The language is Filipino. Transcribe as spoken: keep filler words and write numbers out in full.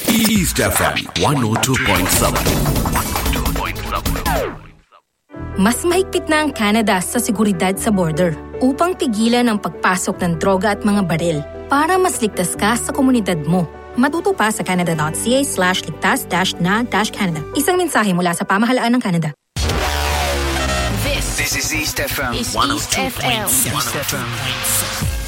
East F M one oh two point seven. Mas mahigpit na ang Canada sa seguridad sa border upang pigilan ang pagpasok ng droga at mga baril para mas ligtas ka sa komunidad mo. Matuto pa sa canada.ca slash ligtas dash na dash Canada. Isang mensahe mula sa pamahalaan ng Canada. This, This is East F M is one oh East two F M. point seven.